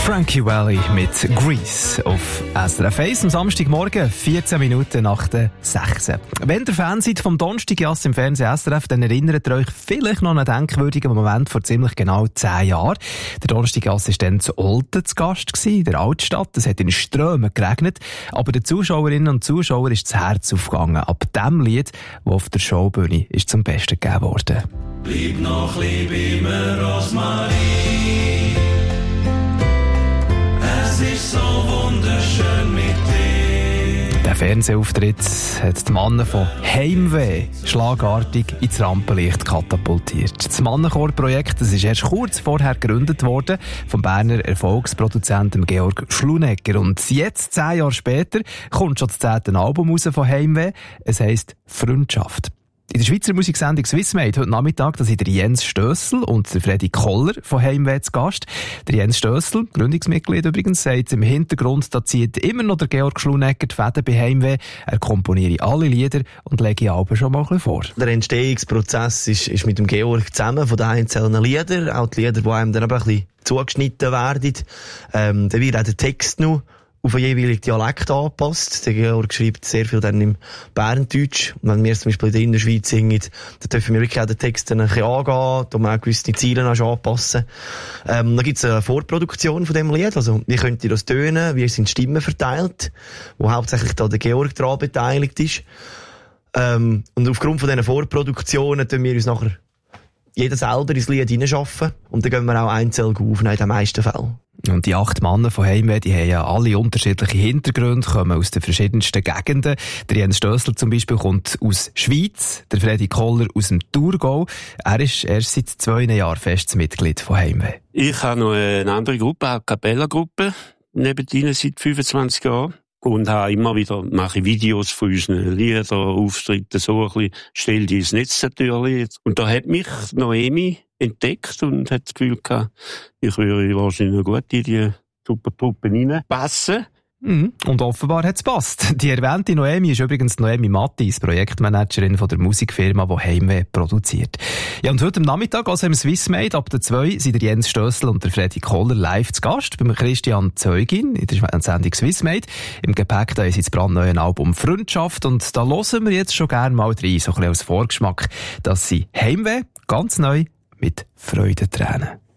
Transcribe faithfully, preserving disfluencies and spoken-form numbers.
Frankie Valli mit Grease auf S R F eins am Samstagmorgen, vierzehn Minuten nach der sechs. Wenn ihr Fan seid vom Donnerstagjass im Fernsehen S R F, dann erinnert ihr euch vielleicht noch an einen denkwürdigen Moment vor ziemlich genau zehn Jahren. Der Donnerstagjass war dann zu Olten zu Gast gewesen, in der Altstadt. Es hat in Strömen geregnet, aber den Zuschauerinnen und Zuschauern ist das Herz aufgegangen. Ab dem Lied, das auf der Showbühne ist zum Besten gegeben wurde. Bleib noch ein bisschen bei mir, Rosmarie. Es ist so wunderschön mit dir. Der Fernsehauftritt hat die Männer von Heimweh schlagartig ins Rampenlicht katapultiert. Das Mannenchor-Projekt ist erst kurz vorher gegründet worden vom Berner Erfolgsproduzenten Georg Schlunegger. Und jetzt, zehn Jahre später, kommt schon das zehnte Album raus von Heimweh. Es heisst Freundschaft. In der Schweizer Musiksendung Swissmade heute Nachmittag, da sind der Jens Stössel und der Freddy Koller von Heimweh zu Gast. Der Jens Stössel, Gründungsmitglied übrigens, sagt im Hintergrund, da zieht immer noch der Georg Schlunegger die Fäden bei Heimweh. Er komponiere alle Lieder und lege Alben schon mal ein bisschen vor. Der Entstehungsprozess ist, ist mit dem Georg zusammen von den einzelnen Liedern, auch die Lieder, die einem dann aber ein bisschen zugeschnitten werden. Ähm, dann wird auch der Text noch auf einen jeweiligen Dialekt angepasst. Der Georg schreibt sehr viel dann im Berndeutsch. Und wenn wir zum Beispiel in der Innerschweiz singen, dann dürfen wir wirklich auch den Text dann ein bisschen angehen, da man auch gewisse Ziele anpassen. Ähm, dann gibt es eine Vorproduktion von dem Lied. Also, wie könnt ihr das tönen? Wie sind die Stimmen verteilt? Wo hauptsächlich da der Georg daran beteiligt ist. Ähm, und aufgrund von diesen Vorproduktionen tun wir uns nachher jeder selber ins Lied hineinschaffen. Und dann gehen wir auch einzeln aufnehmen in den meisten Fällen. Und die acht Männer von Heimweh, die haben ja alle unterschiedliche Hintergründe, kommen aus den verschiedensten Gegenden. Der Jens Stössel zum Beispiel kommt aus Schweiz, der Freddy Koller aus dem Thurgau. Er ist erst seit zwei Jahren festes Mitglied von Heimweh. Ich habe noch eine andere Gruppe, eine Capella-Gruppe, neben ihnen seit fünfundzwanzig Jahren. Und habe immer wieder, mache Videos von unseren Liedern, Auftritten, so ein bisschen, stelle die ins Netz natürlich. Und da hat mich Noemi entdeckt und hat das Gefühl gehabt, ich würde wahrscheinlich gut in die super Truppe reinpassen. Mhm. Und offenbar hat es passt. Die erwähnte Noemi ist übrigens Noemi Mattis, Projektmanagerin von der Musikfirma, die Heimweh produziert. Ja, und heute am Nachmittag, also im Swissmade, ab der zwei, sind der Jens Stössel und der Freddy Koller live zu Gast beim Christian Zeugin in der Sendung Swissmade. Im Gepäck da ist das brandneue Album Freundschaft und da hören wir jetzt schon gerne mal rein, so ein bisschen als Vorgeschmack, dass sie Heimweh ganz neu mit Freudentränen.